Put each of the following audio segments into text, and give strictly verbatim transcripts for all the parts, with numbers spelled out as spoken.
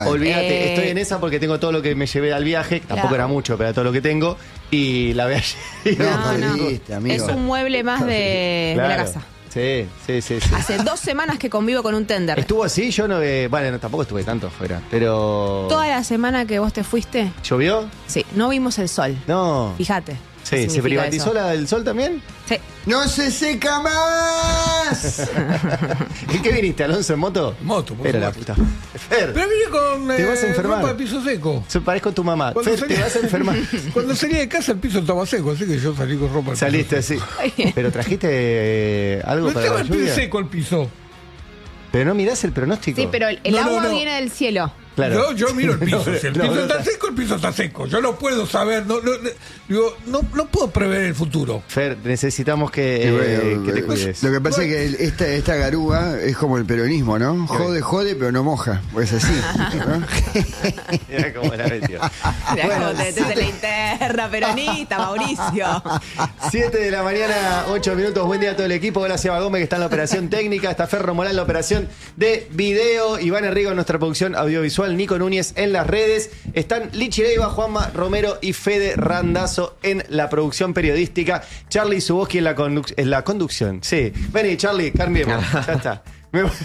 Olvídate, Eh, estoy en esa porque tengo todo lo que me llevé al viaje, que tampoco Claro. era mucho, pero era todo lo que tengo, y la veo allí. No, no. perdiste, amigo. Es un mueble más de, de la Claro. casa. Sí, sí, sí, sí. Hace dos semanas que convivo con un tender. ¿Estuvo así? Yo no, eh, bueno, no, tampoco estuve tanto afuera, pero... Toda la semana que vos te fuiste, ¿Llovió? sí, no vimos el sol. No. Fíjate. Sí, ¿qué ¿se significa privatizó eso? la del sol también? Sí. ¡No se seca más! ¿En qué viniste, Alonso, en moto? Moto, por Pero la supuesto. puta. Fer, Pero vine con Te vas a eh, enfermar. ropa de piso seco. se parezco a tu mamá. Cuando Fer, salí- te vas a enfermar. Cuando salí de casa el piso estaba seco, así que yo salí con ropa de piso Saliste seco. así. Pero trajiste eh, algo No para estaba la el piso lluvia. seco el piso. Pero no mirás el pronóstico. Sí, pero el, el No, no, agua no. viene del cielo. Claro. Yo, yo miro el piso. No, si el no, piso no, está no. seco, el piso está seco. Yo no puedo saber, no, no, no, digo, no, no puedo prever el futuro. Fer, necesitamos que, Y eh, bueno, que te eh, cuides. Lo que pasa es que el- esta, esta garúa es como el peronismo, ¿no? Jode, jode, pero no moja. Pues así. ¿no? Mirá cómo la metió. Mirá cómo te metes en la interna peronista, Mauricio. siete de la mañana, ocho minutos. Buen día a todo el equipo. Hola, Seba Gómez, que está en la operación técnica. Está Ferro Morán en la operación de video. Iván Enrico en nuestra producción audiovisual. Nico Núñez en las redes. Están Lichi Leiva, Juanma Romero y Fede Randazzo en la producción periodística. Charlie Suboski en la, conduc- en la conducción. Sí. Vení, Charlie, cambiemos. Ya está. Me voy-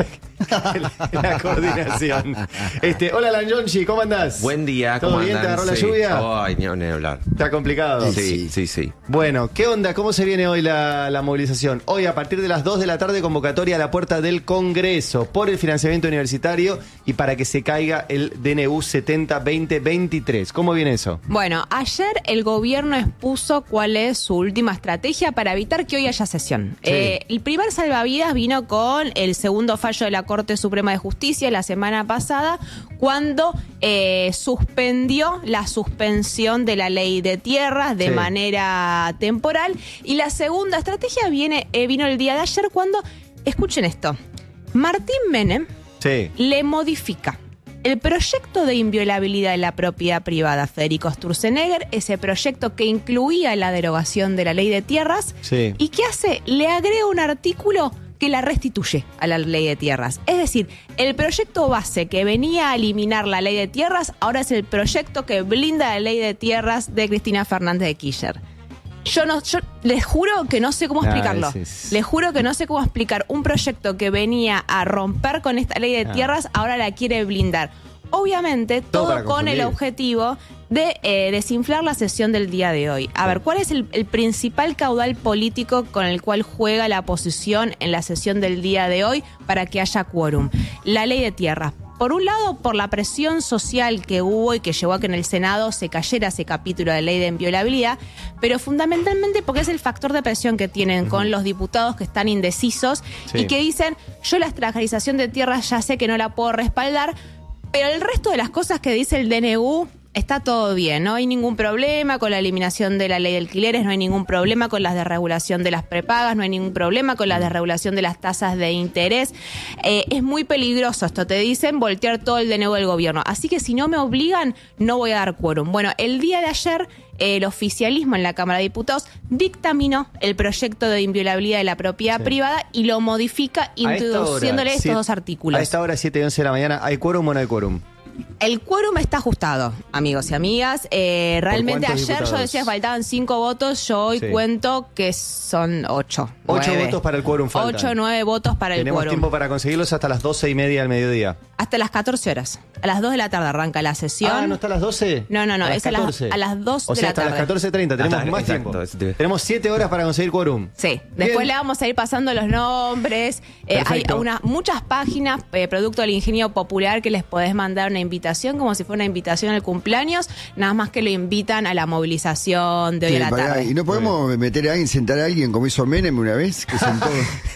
la, la coordinación. Este, hola, Lanjonchi, ¿cómo andás? Buen día, ¿Todo ¿cómo bien? ¿Te andan? agarró la Sí. lluvia? Ay, ni ni hablar. Está complicado. Sí, sí, sí. Bueno, ¿qué onda? ¿Cómo se viene hoy la, la movilización? Hoy, a partir de las dos de la tarde, convocatoria a la puerta del Congreso por el financiamiento universitario y para que se caiga el D N U setenta veinte veintitrés. ¿Cómo viene eso? Bueno, ayer el gobierno expuso cuál es su última estrategia para evitar que hoy haya sesión. Sí. Eh, el primer salvavidas vino con el segundo fallo de la Corte Suprema de Justicia la semana pasada, cuando eh, suspendió la suspensión de la ley de tierras de Sí. manera temporal. Y la segunda estrategia viene, eh, vino el día de ayer cuando, escuchen esto, Martín Menem Sí. le modifica el proyecto de inviolabilidad de la propiedad privada Federico Sturzenegger, ese proyecto que incluía la derogación de la ley de tierras, Sí. y ¿qué hace? Le agrega un artículo que la restituye a la ley de tierras. Es decir, el proyecto base que venía a eliminar la ley de tierras, ahora es el proyecto que blinda la ley de tierras de Cristina Fernández de Kirchner. Yo no, yo les juro que no sé cómo Ah, explicarlo. ese es- Les juro que no sé cómo explicar un proyecto que venía a romper con esta ley de Ah. tierras, ahora la quiere blindar. Obviamente, Todo todo, para con el confundir. objetivo de eh, desinflar la sesión del día de hoy. A ver, ¿cuál es el, el principal caudal político con el cual juega la oposición en la sesión del día de hoy para que haya quórum? La ley de tierras. Por un lado, por la presión social que hubo y que llevó a que en el Senado se cayera ese capítulo de ley de inviolabilidad, pero fundamentalmente porque es el factor de presión que tienen con los diputados que están indecisos Sí. y que dicen, yo la extranjerización de tierras ya sé que no la puedo respaldar, pero el resto de las cosas que dice el D N U está todo bien, no hay ningún problema con la eliminación de la ley de alquileres, no hay ningún problema con la desregulación de las prepagas, no hay ningún problema con la desregulación de las tasas de interés. Eh, es muy peligroso esto, te dicen, voltear todo el D N U del gobierno. Así que si no me obligan, no voy a dar quórum. Bueno, el día de ayer, el oficialismo en la Cámara de Diputados dictaminó el proyecto de inviolabilidad de la propiedad Sí. privada y lo modifica A esta hora, introduciéndole estos siete- dos artículos. A esta hora, siete y once de la mañana, ¿hay quórum o no hay quórum? El quórum está ajustado, amigos y amigas. Eh, realmente cuántos ayer yo diputados? decía que faltaban cinco votos, yo hoy Sí. cuento que son ocho. Ocho nueve. votos para el quórum faltan. Ocho, nueve votos para el Tenemos quórum. tiempo para conseguirlos hasta las doce y media del mediodía. Hasta las catorce horas. A las dos de la tarde arranca la sesión. Ah, ¿no está a las doce? No, no, no, A las es a las- catorce. a las dos O de sea, la hasta las tarde. catorce treinta. Tenemos Hasta- más exacto, tiempo. eso te- Tenemos siete horas para conseguir quórum. Sí, después Bien. le vamos a ir pasando los nombres. Eh, hay Perfecto. una, muchas páginas, eh, producto del ingenio popular, que les podés mandar una invitación, como si fuera una invitación al cumpleaños, nada más que lo invitan a la movilización de hoy Sí, a la pará, tarde. y no podemos meter a alguien, sentar a alguien como hizo Menem una vez, que sentó.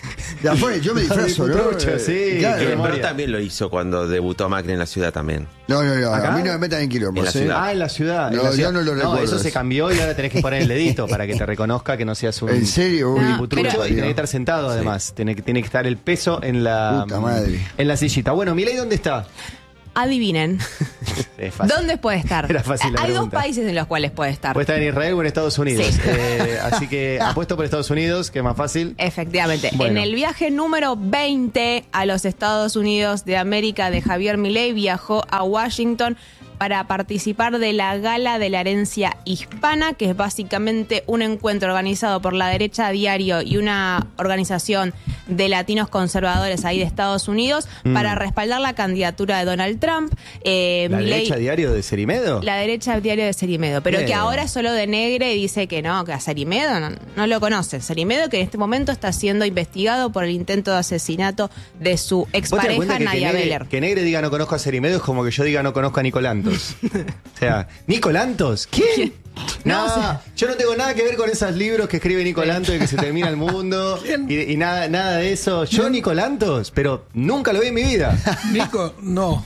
Ya fue, yo me disfrazo, ¿no? Trucha, Eh, sí, claro. qué Pero memoria. también lo hizo cuando debutó Macri en la ciudad también. No, no, no, ¿Acá? a mí no me metan en quilombo. En la ¿sí? ciudad. Ah, en la ciudad. en No, la yo ciudad. no lo recuerdo eso se eso. cambió y ahora tenés que poner el dedito para que te reconozca que no seas un, ¿En serio? un Uy, diputrucho. pero- Y tenés que estar sentado además. Tiene, que, tiene que estar el peso en la, Puta madre. en la sillita. Bueno, Milei, ¿dónde está? Adivinen. Es fácil. ¿Dónde puede estar? Era fácil la Hay pregunta. dos países en los cuales puede estar. Puede estar en Israel o en Estados Unidos. Sí. Eh, así que apuesto por Estados Unidos, que es más fácil. Efectivamente. Bueno. En el viaje número veinte a los Estados Unidos de América de Javier Milei, viajó a Washington para participar de la Gala de la Herencia Hispana, que es básicamente un encuentro organizado por la Derecha Diario y una organización de latinos conservadores ahí de Estados Unidos Mm. para respaldar la candidatura de Donald Trump. Eh, ¿La Milei- derecha diario de Cerimedo? La derecha diario de Cerimedo, pero Bien. que ahora es solo de Negre y dice que no, que a Cerimedo no, no lo conoce. Cerimedo que en este momento está siendo investigado por el intento de asesinato de su ¿Vos te das expareja cuenta que Nadia que Negre, Beller. que Negre diga no conozco a Cerimedo es como que yo diga no conozco a Nicolantos? O sea, ¿Nicolantos? ¿Quién? No, No, o sea- yo no tengo nada que ver con esos libros que escribe Nicolantos de que se termina el mundo y, y nada, nada de eso. Yo Nicolantos, pero nunca lo vi en mi vida. Nico, no.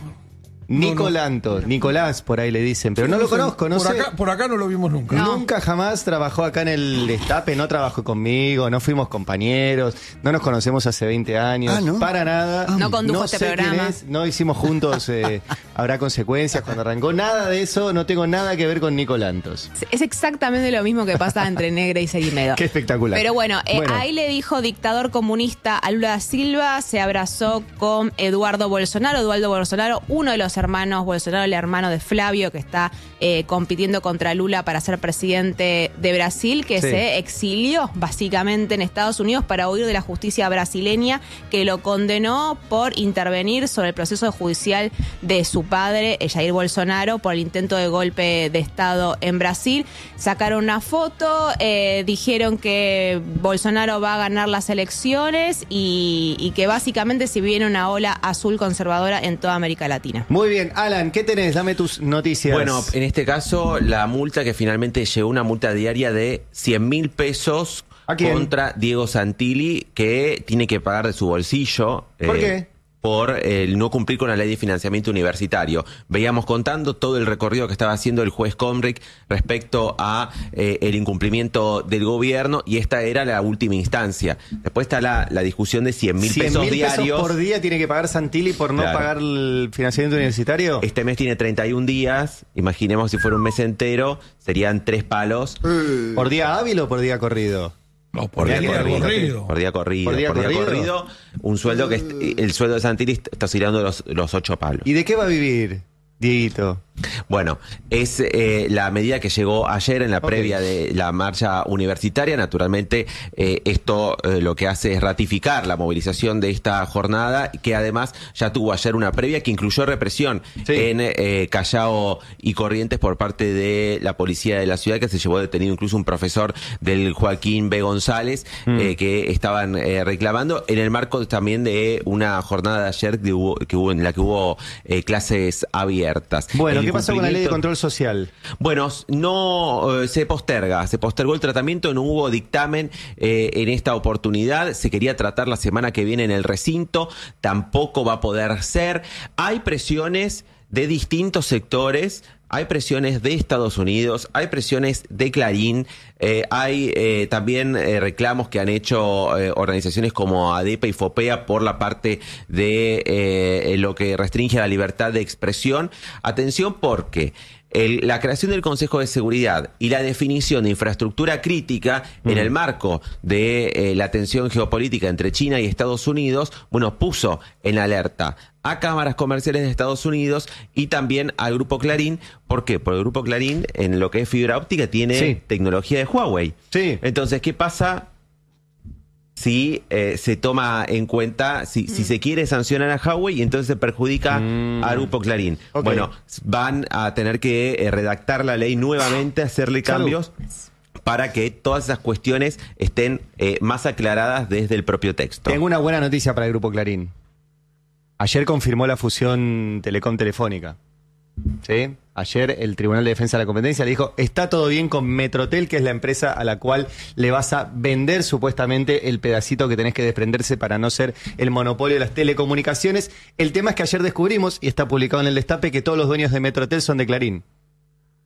Nicolantos, Nicolás por ahí le dicen, pero no lo sé, conozco, no por sé. Acá, por acá no lo vimos nunca. No. Nunca jamás trabajó acá en el Destape, no trabajó conmigo, no fuimos compañeros, no nos conocemos hace veinte años, Ah, ¿no? para nada. No condujo este sé quién programa. es, no hicimos juntos, eh, habrá consecuencias cuando arrancó, nada de eso, no tengo nada que ver con Nicolantos. Es exactamente lo mismo que pasa entre Negre y Cerimedo. Qué espectacular. Pero bueno, eh, Bueno. ahí le dijo dictador comunista a Lula da Silva, se abrazó con Eduardo Bolsonaro. Eduardo Bolsonaro, uno de los hermanos Bolsonaro, el hermano de Flavio, que está eh, compitiendo contra Lula para ser presidente de Brasil, que Sí. se exilió básicamente en Estados Unidos para huir de la justicia brasileña, que lo condenó por intervenir sobre el proceso judicial de su padre, Jair Bolsonaro, por el intento de golpe de Estado en Brasil. Sacaron una foto, eh, dijeron que Bolsonaro va a ganar las elecciones y, y que básicamente se viene una ola azul conservadora en toda América Latina. Muy bien, Alan, ¿qué tenés? Dame tus noticias. Bueno, en este caso, la multa que finalmente llegó, una multa diaria de cien mil pesos ¿A quién? contra Diego Santilli, que tiene que pagar de su bolsillo. ¿Por eh, qué? Por el no cumplir con la ley de financiamiento universitario. Veíamos contando todo el recorrido que estaba haciendo el juez Comric respecto a eh, el incumplimiento del gobierno, y esta era la última instancia. Después está la, la discusión de cien mil cien pesos mil pesos diarios. por día tiene que pagar Santilli por no Claro. pagar el financiamiento universitario. Este mes tiene treinta y un días. Imaginemos si fuera un mes entero, serían tres palos. ¿Por día hábil o por día corrido? No, por Por ahí día era corrido. corrido. Por día corrido, ¿Por por día día, corrido? corrido. Un sueldo que est- el sueldo de Santilli está oscilando los, los ocho palos. ¿Y de qué va a vivir, Dieguito? Bueno, es eh, la medida que llegó ayer en la Ok. previa de la marcha universitaria. Naturalmente, eh, esto eh, lo que hace es ratificar la movilización de esta jornada, que además ya tuvo ayer una previa que incluyó represión Sí. en eh, Callao y Corrientes por parte de la policía de la ciudad, que se llevó detenido incluso un profesor del Joaquín B. González, Mm. eh, que estaban eh, reclamando en el marco también de una jornada de ayer que hubo, que hubo en la que hubo eh, clases abiertas. Bueno, El ¿qué pasó con la ley de incumplimiento- control social? Bueno, no eh, se posterga, se postergó el tratamiento, no hubo dictamen eh, en esta oportunidad, se quería tratar la semana que viene en el recinto, tampoco va a poder ser. Hay presiones de distintos sectores. Hay presiones de Estados Unidos, hay presiones de Clarín, eh, hay eh, también eh, reclamos que han hecho eh, organizaciones como ADEPA y FOPEA por la parte de eh, lo que restringe la libertad de expresión. Atención, porque el- la creación del Consejo de Seguridad y la definición de infraestructura crítica en el marco de eh, la tensión geopolítica entre China y Estados Unidos, bueno, puso en alerta a cámaras comerciales de Estados Unidos y también al Grupo Clarín. ¿Por qué? Porque el Grupo Clarín, en lo que es fibra óptica, tiene Sí. tecnología de Huawei. Sí. Entonces, ¿qué pasa si eh, se toma en cuenta, si, si se quiere sancionar a Huawei y entonces se perjudica Mm. a Grupo Clarín? Ok. Bueno, van a tener que eh, redactar la ley nuevamente, hacerle Salud. cambios para que todas esas cuestiones estén eh, más aclaradas desde el propio texto. Tengo una buena noticia para el Grupo Clarín. Ayer confirmó la fusión Telecom-Telefónica. ¿Sí? Ayer el Tribunal de Defensa de la Competencia le dijo, está todo bien con Metrotel, que es la empresa a la cual le vas a vender supuestamente el pedacito que tenés que desprenderse para no ser el monopolio de las telecomunicaciones. El tema es que ayer descubrimos, y está publicado en el Destape, que todos los dueños de Metrotel son de Clarín.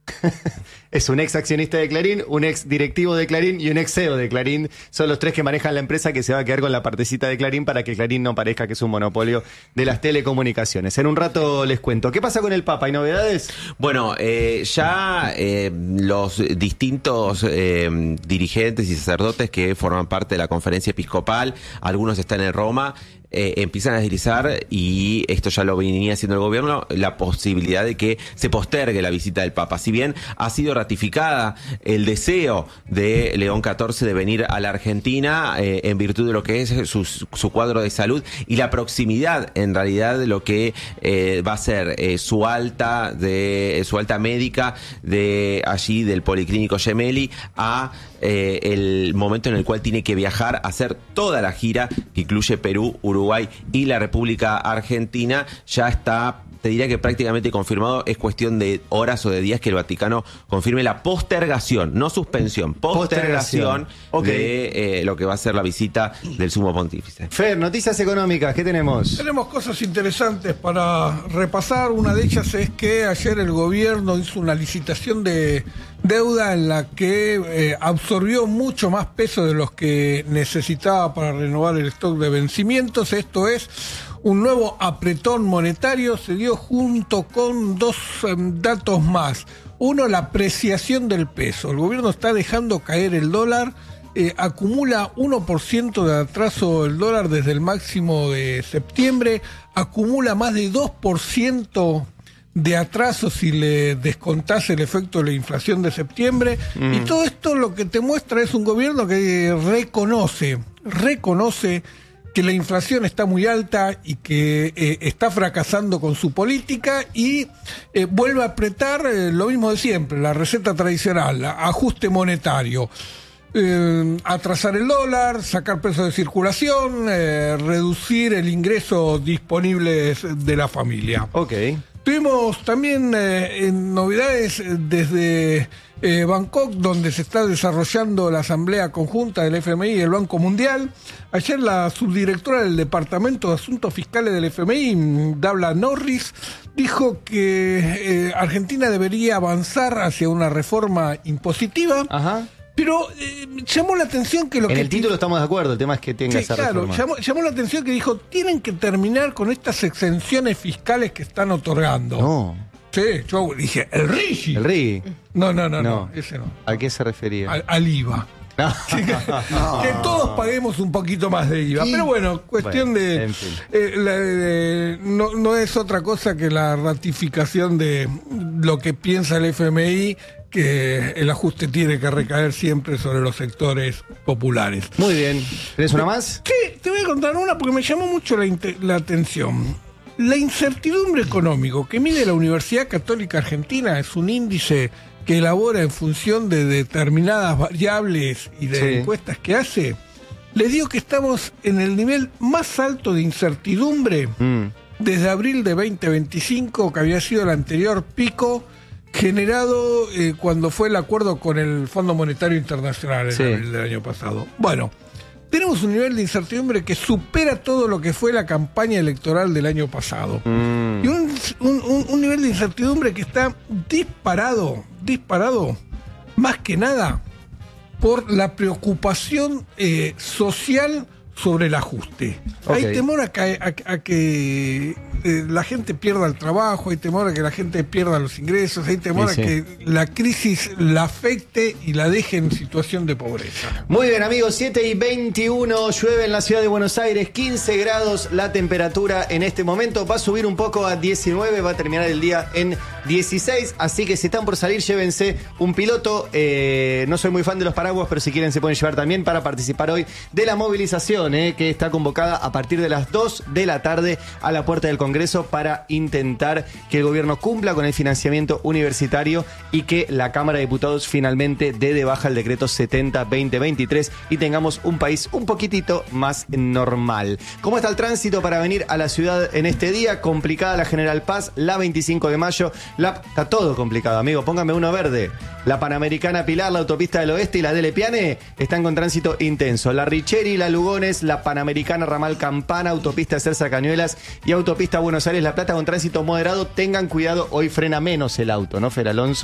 Es un ex accionista de Clarín, un ex directivo de Clarín y un ex C E O de Clarín. Son los tres que manejan la empresa que se va a quedar con la partecita de Clarín para que Clarín no parezca que es un monopolio de las telecomunicaciones. En un rato les cuento. ¿Qué pasa con el Papa? ¿Hay novedades? Bueno, eh, ya eh, los distintos eh, dirigentes y sacerdotes que forman parte de la conferencia episcopal, algunos están en Roma, Eh, empiezan a deslizar, y esto ya lo venía haciendo el gobierno, la posibilidad de que se postergue la visita del Papa. Si bien ha sido ratificada el deseo de León catorce de venir a la Argentina eh, en virtud de lo que es su, su cuadro de salud y la proximidad en realidad de lo que eh, va a ser eh, su alta de su alta médica de allí del Policlínico Gemelli a eh, el momento en el cual tiene que viajar a hacer toda la gira que incluye Perú, Uruguay y la República Argentina. Ya está, te diría que prácticamente confirmado. Es cuestión de horas o de días que el Vaticano confirme la postergación, no suspensión, postergación, postergación. Okay. de eh, lo que va a ser la visita del Sumo Pontífice. Fer, noticias económicas, ¿qué tenemos? Tenemos cosas interesantes para repasar. Una de ellas es que ayer el gobierno hizo una licitación de deuda en la que eh, absorbió mucho más peso de los que necesitaba para renovar el stock de vencimientos. Esto es un nuevo apretón monetario. Se dio junto con dos eh, datos más. Uno, la apreciación del peso. El gobierno está dejando caer el dólar. Eh, acumula uno por ciento de atraso el dólar desde el máximo de septiembre. Acumula más de dos por ciento de atraso si le descontase el efecto de la inflación de septiembre. Mm. Y todo esto lo que te muestra es un gobierno que reconoce, reconoce que la inflación está muy alta y que eh, está fracasando con su política, y eh, vuelve a apretar eh, lo mismo de siempre, la receta tradicional, ajuste monetario. Eh, atrasar el dólar, sacar pesos de circulación, eh, reducir el ingreso disponible de la familia. Ok. Tuvimos también eh, novedades desde eh, Bangkok, donde se está desarrollando la asamblea conjunta del F M I y el Banco Mundial. Ayer la subdirectora del Departamento de Asuntos Fiscales del F M I, Dabla Norris, dijo que eh, Argentina debería avanzar hacia una reforma impositiva. Ajá. Pero eh, llamó la atención que lo en que... el título estamos de acuerdo, el tema es que tenga sí, esa claro, reforma. Llamó, llamó la atención que dijo, tienen que terminar con estas exenciones fiscales que están otorgando. No. Sí, yo dije, el R I G I. ¿El R I G I? No, no, no, no, No. ese no. ¿A qué se refería? Al, al I V A. que, que todos paguemos un poquito más de I V A. Sí. Pero bueno, cuestión Bueno, de... en fin. eh, la- de- no, no es otra cosa que la ratificación de lo que piensa el F M I, que el ajuste tiene que recaer siempre sobre los sectores populares. Muy bien. ¿Tenés una más? Sí, te voy a contar una porque me llamó mucho la, inte- la atención. La incertidumbre económico que mide la Universidad Católica Argentina es un índice que elabora en función de determinadas variables y de Sí. encuestas que hace. Le digo que estamos en el nivel más alto de incertidumbre Mm. desde abril de veinte veinticinco, que había sido el anterior pico generado eh, cuando fue el acuerdo con el Fondo Monetario Internacional en Sí. abril del año pasado. Bueno, tenemos un nivel de incertidumbre que supera todo lo que fue la campaña electoral del año pasado. Mm. Y un, un- un- un nivel de incertidumbre que está disparado, disparado, más que nada, por la preocupación eh, social sobre el ajuste. Ok. Hay temor a que, a- a que eh, la gente pierda el trabajo, hay temor a que la gente pierda los ingresos, hay temor Sí, a sí. que la crisis la afecte y la deje en situación de pobreza. Muy bien, amigos, siete y veintiuno, llueve en la ciudad de Buenos Aires, quince grados la temperatura en este momento, va a subir un poco a diecinueve, va a terminar el día en dieciséis, así que si están por salir, llévense un piloto. Eh, no soy muy fan de los paraguas, pero si quieren se pueden llevar también para participar hoy de la movilización, eh, que está convocada a partir de las dos de la tarde a la puerta del Congreso para intentar que el gobierno cumpla con el financiamiento universitario y que la Cámara de Diputados finalmente dé de baja el decreto setenta barra veinte veintitrés y tengamos un país un poquitito más normal. ¿Cómo está el tránsito para venir a la ciudad en este día? Complicada la General Paz, la veinticinco de mayo, la... está todo complicado, amigo, póngame uno verde. La Panamericana Pilar, la Autopista del Oeste y la Dele Piane están con tránsito intenso. La Richeri, la Lugones, la Panamericana Ramal Campana, Autopista Cerza Cañuelas y Autopista Buenos Aires La Plata con tránsito moderado. Tengan cuidado, hoy frena menos el auto, ¿no, Fer Alonso?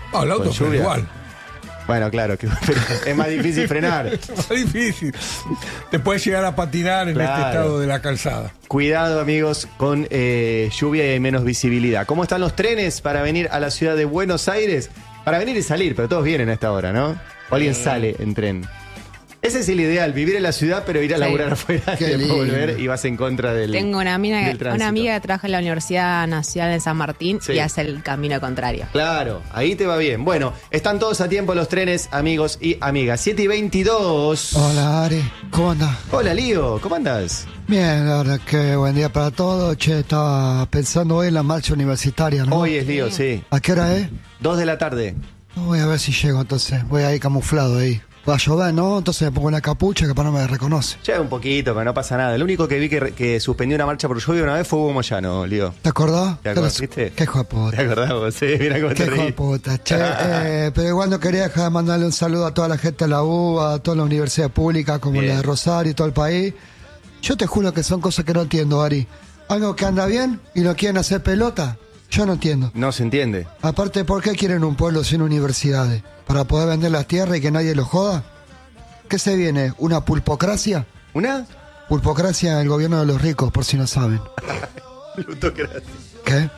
Oh, el auto Con fue lluvia. igual. Bueno, claro, que, pero es más difícil frenar. Es más difícil. Te puedes llegar a patinar en Claro. este estado de la calzada. Cuidado, amigos, con eh, lluvia y hay menos visibilidad. ¿Cómo están los trenes para venir a la ciudad de Buenos Aires? Para venir y salir, pero todos vienen a esta hora, ¿no? O alguien sale en tren. Ese es el ideal, vivir en la ciudad, pero ir a Sí. laburar afuera y Qué después lindo. volver y vas en contra del Tengo una amiga, del tránsito. una amiga que trabaja en la Universidad Nacional de San Martín Sí. y hace el camino contrario. Claro, ahí te va bien. Bueno, están todos a tiempo los trenes, amigos y amigas. siete y veintidós. Hola, Ari. ¿Cómo andás? Hola, Lío, ¿cómo andás? Bien, la verdad que buen día para todos. Che, estaba pensando hoy en la marcha universitaria, ¿no? Hoy es Lío, sí. ¿A qué hora es? Dos de la tarde. No, voy a ver si llego entonces. Voy ahí camuflado ahí. Va a llover, ¿no? Entonces me pongo una capucha que para no me reconoce. Ya un poquito, pero no pasa nada. El único que vi que, que suspendió una marcha por lluvia una vez fue Hugo Moyano, Lío. ¿Te acordás? ¿Te acordás, viste? Qué hijo de puta. ¿Te acordás vos? Sí, mira cómo Qué te hijo de reí. puta. Che, eh, pero igual no quería dejar de mandarle un saludo a toda la gente de la U B A, a toda la universidad pública como Bien. la de Rosario y todo el país. Yo te juro que son cosas que no entiendo, Ari. Algo que anda bien y lo quieren hacer pelota, yo no entiendo. No se entiende. Aparte, ¿por qué quieren un pueblo sin universidades? ¿Para poder vender las tierras y que nadie lo joda? ¿Qué se viene? ¿Una pulpocracia? ¿Una? Pulpocracia en el gobierno de los ricos, por si no saben. Plutocracia. ¿Qué?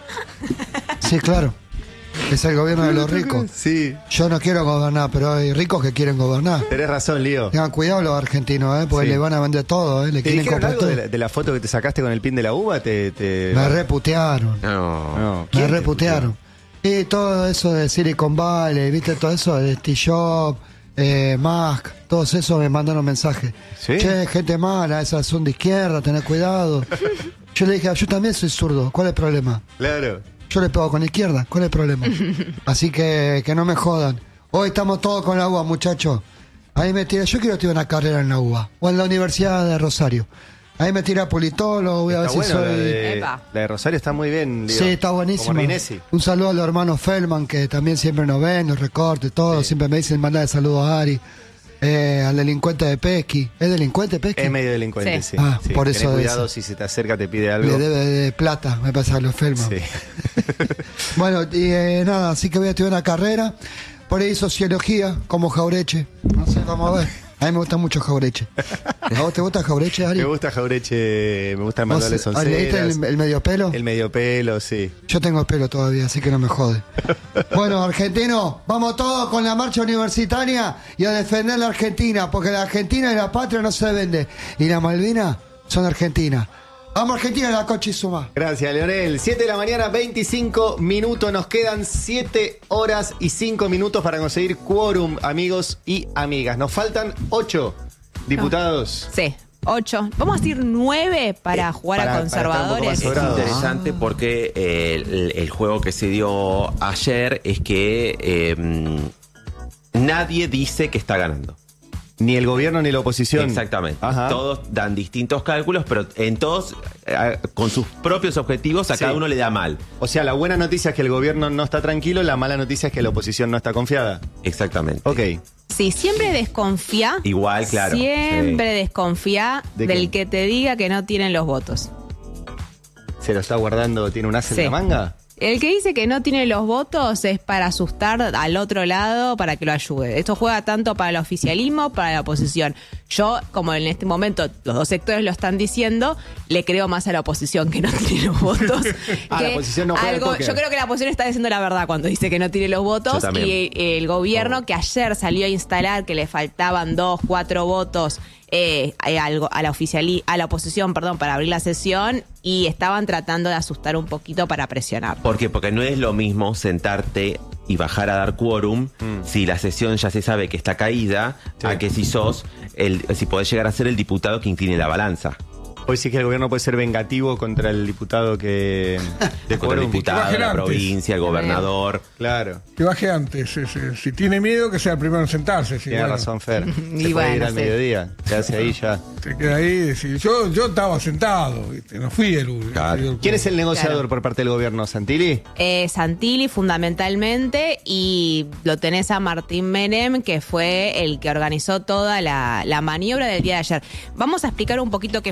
Sí, claro. Es el gobierno de los ricos. Sí. Yo no quiero gobernar, pero hay ricos que quieren gobernar. Tenés razón, Lío. Tengan cuidado los argentinos, ¿eh? Porque Sí. le van a vender todo, ¿eh? Le ¿Te quieren dijeron comprar algo todo. de la, de la foto que te sacaste con el pin de la uva? Te, te... Me reputearon. No. No, Me ¿quién te reputearon. Y todo eso de Silicon Valley, ¿viste? Todo eso de Steve Jobs, eh, Musk, todos esos me mandaron mensajes. ¿Sí? Che, gente mala, esas son de izquierda, tened cuidado. Yo le dije, yo también soy zurdo, ¿cuál es el problema? Claro. Yo le pego con la izquierda, ¿cuál es el problema? Así que que no me jodan. Hoy estamos todos con la U B A, muchachos. Ahí me tira, yo quiero tirar una carrera en la U B A o en la Universidad de Rosario. Ahí me tira politólogo, voy a ver Está si bueno, soy... la, de, Epa. la de Rosario está muy bien, Lío. Sí, está buenísimo. Como Rinesi. Un saludo a los hermanos Feldman, que también siempre nos ven, nos recortes, todo. Sí. Siempre me dicen mandar saludos a Ari. Eh, al delincuente de Pesqui. ¿Es delincuente Pesqui? Es medio delincuente, sí. Sí. Ah, Sí, por tenés eso cuidado es. si se te acerca, te pide algo. Le debe de plata, me pasa a los Feldman. Sí. Bueno, y eh, nada, así que voy a estudiar una carrera. Por ahí sociología, como Jaureche. No sé, vamos a ver. A mí me gusta mucho Jaureche. ¿A vos te gusta Jaureche, Ari? Me gusta Jaureche, me gusta el ¿Vos, Manuel ah, ¿leíste Sonceras. el, el medio pelo? El medio pelo, sí. Yo tengo pelo todavía, así que no me jode. Bueno, argentinos, vamos todos con la marcha universitaria y a defender la Argentina, porque la Argentina y la patria no se vende. Y la Malvina son argentinas. Vamos Argentina, la coche y suma. Gracias, Leonel. siete de la mañana, veinticinco minutos. Nos quedan siete horas y cinco minutos para conseguir quórum, amigos y amigas. Nos faltan ocho diputados. Sí, ocho. Vamos a decir nueve para Eh, jugar para- a para estar un poco conservadores. más Es sobrado. interesante porque eh, el, el juego que se dio ayer es que eh, nadie dice que está ganando. Ni el gobierno ni la oposición. Exactamente. Ajá. Todos dan distintos cálculos, pero en todos, eh, con sus propios objetivos, a Sí. cada uno le da mal. O sea, la buena noticia es que el gobierno no está tranquilo, la mala noticia es que la oposición no está confiada. Exactamente. Ok. Sí, siempre desconfía. Igual, claro. Siempre Sí. desconfía ¿De del qué? que te diga que no tienen los votos. ¿Se lo está guardando? ¿Tiene un as en Sí. la manga? El que dice que no tiene los votos es para asustar al otro lado para que lo ayude. Esto juega tanto para el oficialismo, para la oposición. Yo, como en este momento los dos sectores lo están diciendo, le creo más a la oposición que no tiene los votos. Ah, que la oposición no juega al algo, póker. yo creo que la oposición está diciendo la verdad cuando dice que no tiene los Yo votos. también. Y el gobierno que ayer salió a instalar que le faltaban dos, cuatro votos eh, a, algo, a la oficiali- a la oposición, perdón, para abrir la sesión, y estaban tratando de asustar un poquito para presionar. ¿Por qué? Porque no es lo mismo sentarte y bajar a dar quórum si la sesión ya se sabe que está caída, Sí. a que si sos, el, si podés llegar a ser el diputado que incline la balanza. Hoy sí que el gobierno puede ser vengativo contra el diputado que... De Contra el quórum. diputado, bajen la antes. provincia, el gobernador. Claro. Que baje antes. ese. Si tiene miedo, que sea el primero en sentarse. Si, Tiene bueno, razón, Fer. Se Y puede bueno, ir al sí. mediodía. Se hace ahí ya. Se queda ahí y decir, yo, yo estaba sentado, ¿viste? No fui el único. Claro. ¿Quién es el negociador Claro. por parte del gobierno? ¿Santilli? Eh, Santilli fundamentalmente, y lo tenés a Martín Menem, que fue el que organizó toda la, la maniobra del día de ayer. Vamos a explicar un poquito qué fue lo que pasó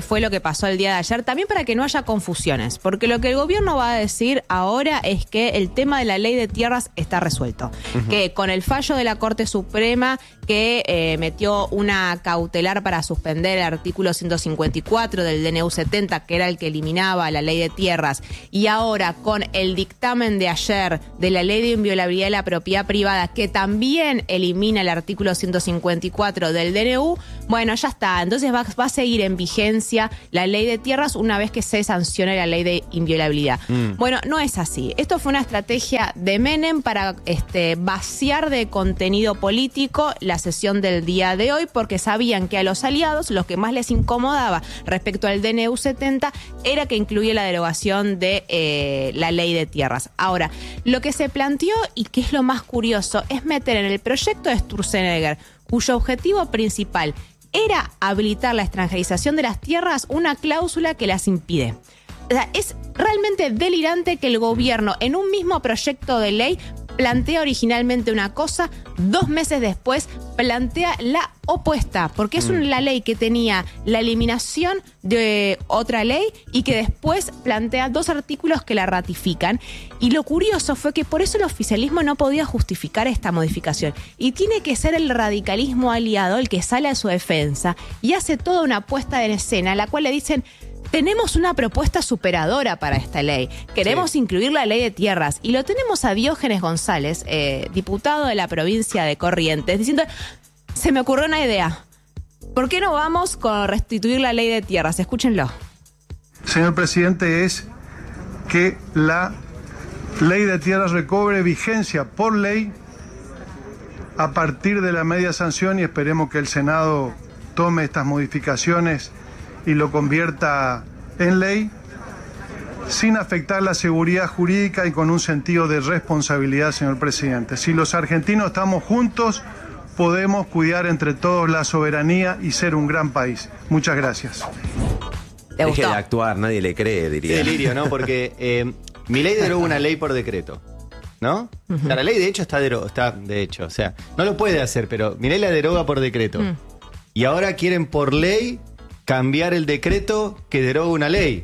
pasó el día de ayer, también para que no haya confusiones, porque lo que el gobierno va a decir ahora es que el tema de la ley de tierras está resuelto, uh-huh. que con el fallo de la Corte Suprema que eh, metió una cautelar para suspender el artículo ciento cincuenta y cuatro del D N U setenta, que era el que eliminaba la ley de tierras, y ahora con el dictamen de ayer de la ley de inviolabilidad de la propiedad privada, que también elimina el artículo ciento cincuenta y cuatro del D N U, bueno, ya está. Entonces va, va a seguir en vigencia la ley de tierras una vez que se sancione la ley de inviolabilidad. Mm. Bueno, no es así. Esto fue una estrategia de Menem para este, vaciar de contenido político la sesión del día de hoy, porque sabían que a los aliados lo que más les incomodaba respecto al D N U setenta era que incluía la derogación de eh, la ley de tierras. Ahora, lo que se planteó, y que es lo más curioso, es meter en el proyecto de Sturzenegger, cuyo objetivo principal era habilitar la extranjerización de las tierras, una cláusula que las impide. O sea, es realmente delirante que el gobierno en un mismo proyecto de ley plantea originalmente una cosa, dos meses después plantea la opuesta, porque es una, la ley que tenía la eliminación de otra ley y que después plantea dos artículos que la ratifican. Y lo curioso fue que por eso el oficialismo no podía justificar esta modificación. Y tiene que ser el radicalismo aliado el que sale a su defensa y hace toda una puesta en escena, la cual le dicen: tenemos una propuesta superadora para esta ley. Queremos sí. incluir la ley de tierras. Y lo tenemos a Diógenes González, eh, diputado de la provincia de Corrientes, diciendo: se me ocurrió una idea. ¿Por qué no vamos con restituir la ley de tierras? Escúchenlo. Señor presidente, es que la ley de tierras recobre vigencia por ley a partir de la media sanción, y esperemos que el Senado tome estas modificaciones y lo convierta en ley, sin afectar la seguridad jurídica y con un sentido de responsabilidad, señor presidente. Si los argentinos estamos juntos, podemos cuidar entre todos la soberanía y ser un gran país. Muchas gracias. Deje de actuar, nadie le cree, diría. Qué delirio, ¿no? Porque eh, Milei deroga una ley por decreto, ¿no? Uh-huh. O sea, la ley de hecho está, dero- está de hecho, o sea, no lo puede hacer, pero Milei la deroga por decreto. Uh-huh. Y ahora quieren por ley cambiar el decreto que deroga una ley.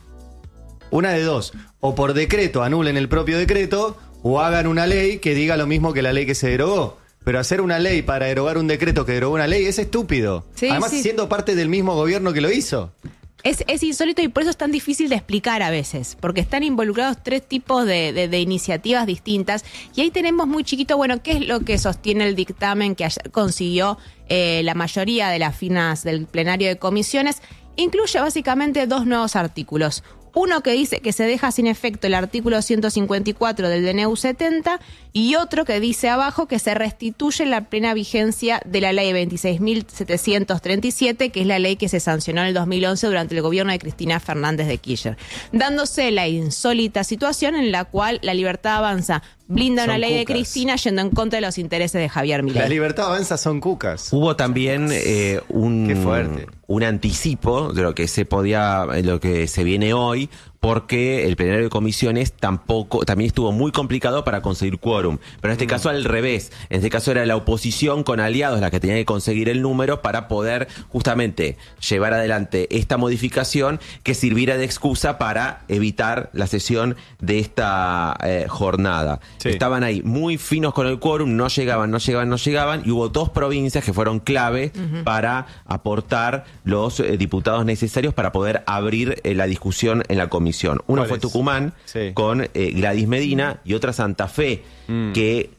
Una de dos. O por decreto anulen el propio decreto, o hagan una ley que diga lo mismo que la ley que se derogó. Pero hacer una ley para derogar un decreto que derogó una ley es estúpido. Sí, Además, sí. siendo parte del mismo gobierno que lo hizo. Es, es insólito, y por eso es tan difícil de explicar a veces, porque están involucrados tres tipos de, de, de iniciativas distintas, y ahí tenemos muy chiquito, bueno, qué es lo que sostiene el dictamen que ayer consiguió eh, la mayoría de las firmas del plenario de comisiones. Incluye básicamente dos nuevos artículos. Uno que dice que se deja sin efecto el artículo ciento cincuenta y cuatro del D N U setenta, y otro que dice abajo que se restituye la plena vigencia de la ley veintiséis mil setecientos treinta y siete, que es la ley que se sancionó en el dos mil once durante el gobierno de Cristina Fernández de Kirchner, dándose la insólita situación en la cual la Libertad Avanza blinda son una ley cucas. de Cristina yendo en contra de los intereses de Javier Milei. La Libertad Avanza son cucas. Hubo también eh, un, Qué fuerte. un anticipo de lo que se podía, lo que se viene hoy, porque el plenario de comisiones tampoco, también estuvo muy complicado para conseguir quórum. Pero en este mm. caso al revés. En este caso era la oposición con aliados la que tenía que conseguir el número para poder justamente llevar adelante esta modificación que sirviera de excusa para evitar la sesión de esta eh, jornada. Sí. Estaban ahí muy finos con el quórum, no llegaban, no llegaban, no llegaban, y hubo dos provincias que fueron clave uh-huh. para aportar los eh, diputados necesarios para poder abrir eh, la discusión en la comisión. Uno fue Tucumán, sí. con eh, Gladys Medina, y otra Santa Fe, mm. que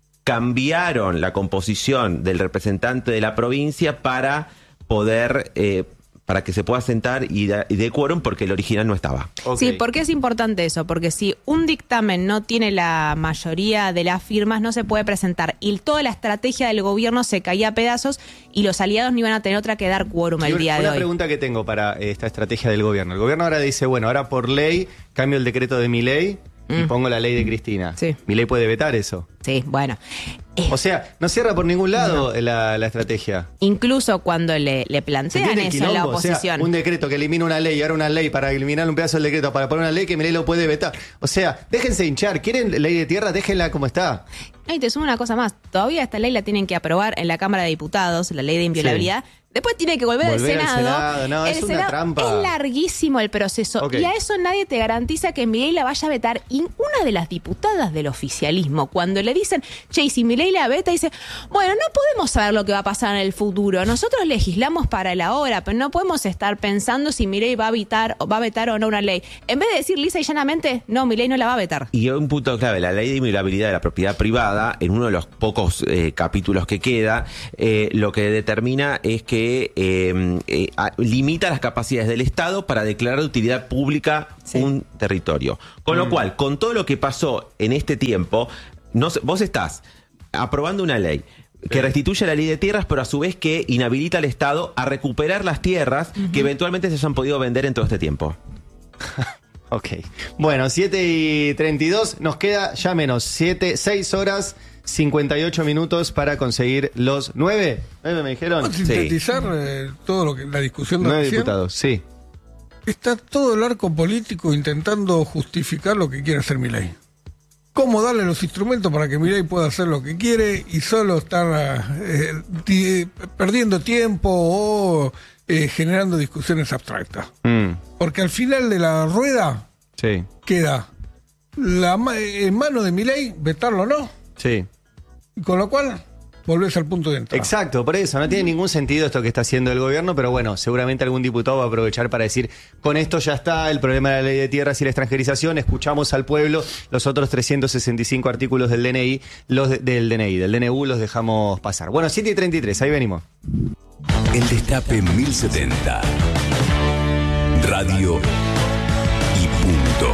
cambiaron la composición del representante de la provincia para poder... Eh, para que se pueda sentar y de, y de quórum, porque el original no estaba. Okay. Sí, ¿por qué es importante eso? Porque si un dictamen no tiene la mayoría de las firmas, no se puede presentar. Y toda la estrategia del gobierno se caía a pedazos, y los aliados no iban a tener otra que dar quórum el día de hoy. Una pregunta que tengo para esta estrategia del gobierno. El gobierno ahora dice, bueno, ahora por ley cambio el decreto de Milei y mm. pongo la ley de Cristina. Sí. ¿Milei puede vetar eso? Sí, bueno. O sea, no cierra por ningún lado no. la, la estrategia. Incluso cuando le, le plantean eso en la oposición. O sea, un decreto que elimina una ley y ahora una ley para eliminar un pedazo del decreto, para poner una ley que Milei lo puede vetar. O sea, déjense hinchar. ¿Quieren ley de tierra? Déjenla como está. Y te sumo una cosa más. Todavía esta ley la tienen que aprobar en la Cámara de Diputados, la ley de inviolabilidad. Sí. Después tiene que volver, Volver al al Senado. Senado, no, el es una Senado trampa. es larguísimo el proceso. Ok. Y a eso nadie te garantiza que Milei la vaya a vetar. Y una de las diputadas del oficialismo, cuando le dicen, che, y si Milei la veta, dice, bueno, no podemos saber lo que va a pasar en el futuro. Nosotros legislamos para el ahora, pero no podemos estar pensando si Milei va a vetar, va a vetar o no una ley. En vez de decir lisa y llanamente, no, Milei no la va a vetar. Y un punto clave, la ley de inviolabilidad de la propiedad privada, en uno de los pocos eh, capítulos que queda, eh, lo que determina es que eh, eh, a, limita las capacidades del Estado para declarar de utilidad pública Sí. un territorio. Con Mm. lo cual, con todo lo que pasó en este tiempo, no, sé, vos estás aprobando una ley que restituye la ley de tierras, pero a su vez que inhabilita al Estado a recuperar las tierras uh-huh. que eventualmente se hayan podido vender en todo este tiempo. Ok. Bueno, siete y treinta y dos, nos queda ya menos. siete, seis horas, cincuenta y ocho minutos para conseguir los nueve. ¿Nueve me dijeron? Vamos a sintetizar eh, todo lo que la discusión de Nueve recién. diputados, sí. Está todo el arco político intentando justificar lo que quiere hacer Milei. Cómo darle los instrumentos para que Milei pueda hacer lo que quiere y solo estar eh, di- perdiendo tiempo o eh, generando discusiones abstractas. Mm, Porque al final de la rueda sí, queda la ma- en mano de Milei vetarlo o no, sí. con lo cual volvés al punto de entrada. Exacto, por eso, no tiene ningún sentido esto que está haciendo el gobierno, pero bueno, seguramente algún diputado va a aprovechar para decir, con esto ya está el problema de la ley de tierras y la extranjerización, escuchamos al pueblo, los otros trescientos sesenta y cinco artículos del D N I, los de- del D N I, del D N U los dejamos pasar. Bueno, siete y treinta y tres, ahí venimos. El Destape mil setenta. Radio y punto.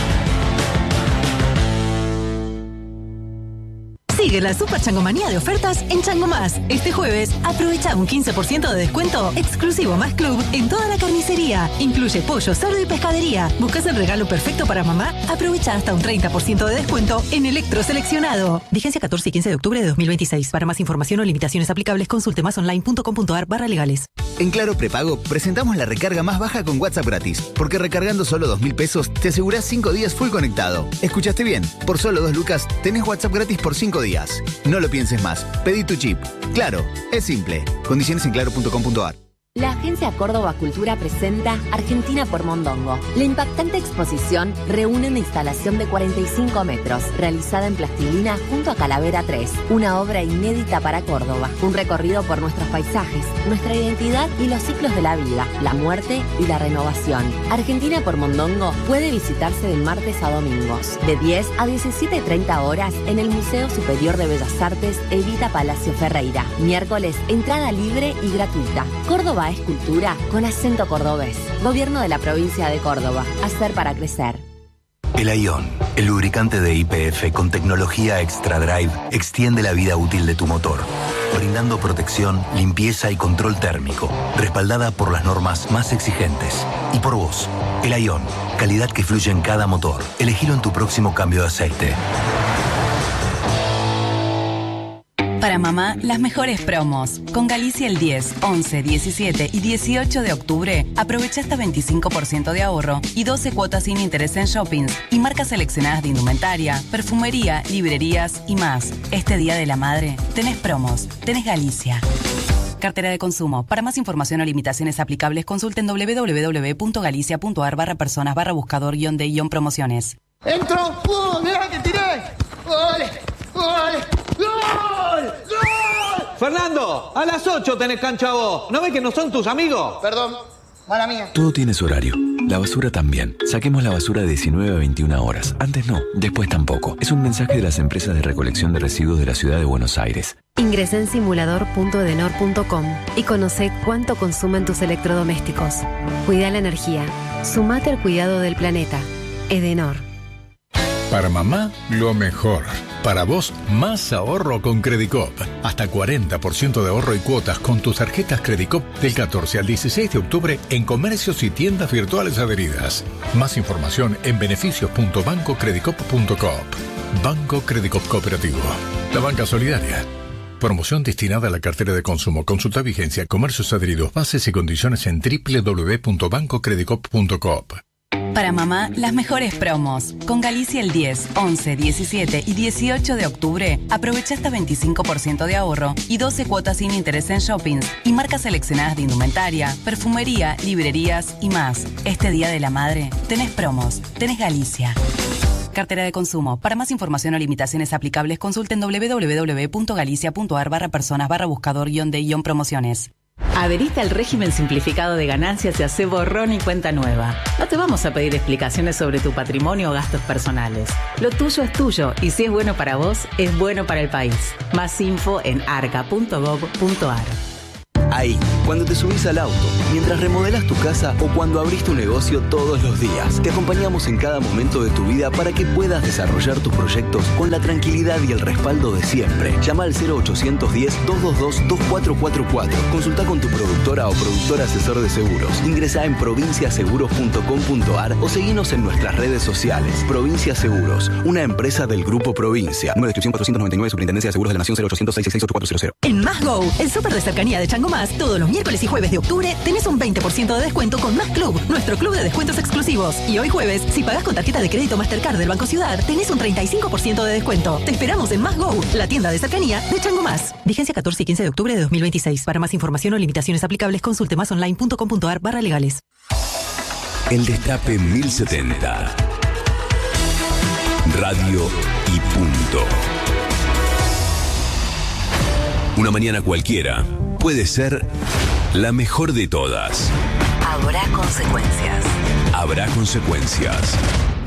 Sigue la Super Changomanía de ofertas en Chango Más. Este jueves, aprovecha un quince por ciento de descuento exclusivo más club en toda la carnicería. Incluye pollo, cerdo y pescadería. ¿Buscas el regalo perfecto para mamá? Aprovecha hasta un treinta por ciento de descuento en electro seleccionado. Vigencia catorce y quince de octubre de dos mil veintiséis. Para más información o limitaciones aplicables, consulte másonline punto com punto ar barra legales. En Claro Prepago presentamos la recarga más baja con WhatsApp gratis, porque recargando solo dos mil pesos te asegurás cinco días full conectado. ¿Escuchaste bien? Por solo dos lucas tenés WhatsApp gratis por cinco días. No lo pienses más. Pedí tu chip. Claro, es simple. Condiciones en claro punto com punto ar. La Agencia Córdoba Cultura presenta Argentina por Mondongo. La impactante exposición reúne una instalación de cuarenta y cinco metros, realizada en plastilina junto a Calavera tres, una obra inédita para Córdoba. Un recorrido por nuestros paisajes, nuestra identidad y los ciclos de la vida, la muerte y la renovación. Argentina por Mondongo puede visitarse de martes a domingos, de diez a diecisiete treinta horas en el Museo Superior de Bellas Artes Evita Palacio Ferreira. Miércoles, entrada libre y gratuita. Córdoba es cultura con acento cordobés. Gobierno de la provincia de Córdoba. Hacer para crecer. El Ion, el lubricante de Y P F con tecnología Extra Drive, extiende la vida útil de tu motor, brindando protección, limpieza y control térmico, respaldada por las normas más exigentes. Y por vos, el Ion, calidad que fluye en cada motor. Elegilo en tu próximo cambio de aceite. Para mamá, las mejores promos. Con Galicia el diez, once, diecisiete y dieciocho de octubre, aprovecha hasta veinticinco por ciento de ahorro y doce cuotas sin interés en shoppings y marcas seleccionadas de indumentaria, perfumería, librerías y más. Este Día de la Madre, tenés promos, tenés Galicia. Cartera de consumo. Para más información o limitaciones aplicables, consulten doble u doble u doble u punto galicia punto ar barra personas barra buscador guión de guión promociones. ¡Entro! ¡Uh! ¡Mira que tiré! ¡Gol! ¡Gol! ¡Gol! ¡Gol! Fernando, a las ocho tenés cancha vos. ¿No ves que no son tus amigos? Perdón, mala mía. Todo tiene su horario. La basura también. Saquemos la basura de diecinueve a veintiuna horas. Antes no, después tampoco. Es un mensaje de las empresas de recolección de residuos de la ciudad de Buenos Aires. Ingresá en simulador punto edenor punto com y conoce cuánto consumen tus electrodomésticos. Cuida la energía. Sumate al cuidado del planeta. Edenor. Para mamá, lo mejor. Para vos, más ahorro con Credicop. Hasta cuarenta por ciento de ahorro y cuotas con tus tarjetas Credicop del catorce al dieciséis de octubre en comercios y tiendas virtuales adheridas. Más información en beneficios punto banco credicop punto coop. Banco Credicop Cooperativo. La banca solidaria. Promoción destinada a la cartera de consumo. Consulta vigencia, comercios adheridos, bases y condiciones en doble u doble u doble u punto banco credicop punto coop. Para mamá, las mejores promos. Con Galicia el diez, once, diecisiete y dieciocho de octubre, aprovecha hasta veinticinco por ciento de ahorro y doce cuotas sin interés en shoppings y marcas seleccionadas de indumentaria, perfumería, librerías y más. Este Día de la Madre, tenés promos, tenés Galicia. Cartera de consumo. Para más información o limitaciones aplicables, consulten doble u doble u doble u punto galicia punto a r barra personas barra buscador guión de guión promociones. Adherite al régimen simplificado de ganancias y hace borrón y cuenta nueva. No te vamos a pedir explicaciones sobre tu patrimonio o gastos personales. Lo tuyo es tuyo y si es bueno para vos, es bueno para el país. Más info en arca punto gob punto a r. Ahí, cuando te subís al auto, mientras remodelás tu casa o cuando abrís tu negocio todos los días. Te acompañamos en cada momento de tu vida para que puedas desarrollar tus proyectos con la tranquilidad y el respaldo de siempre. Llama al cero ochocientos diez, doscientos veintidós, veinticuatro cuarenta y cuatro. Consulta con tu productora o productor asesor de seguros. Ingresa en provincia seguros punto com punto a r o seguinos en nuestras redes sociales. Provincia Seguros, una empresa del Grupo Provincia. Número de inscripción cuatrocientos noventa y nueve, Superintendencia de Seguros de la Nación, cero ochocientos, seiscientos sesenta y seis, ochenta y cuatro cero cero. En Más Go, el súper de cercanía de Chango Más, todos los miércoles y jueves de octubre tenés un veinte por ciento de descuento con Más Club, nuestro club de descuentos exclusivos. Y hoy jueves, si pagás con tarjeta de crédito Mastercard del Banco Ciudad, tenés un treinta y cinco por ciento de descuento. Te esperamos en Más Go, la tienda de cercanía de Chango Más. Vigencia catorce y quince de octubre de dos mil veintiséis. Para más información o limitaciones aplicables, consulte másonline punto com punto a r barra legales. El Destape mil setenta. Radio y punto. Una mañana cualquiera puede ser la mejor de todas. Habrá consecuencias. Habrá consecuencias.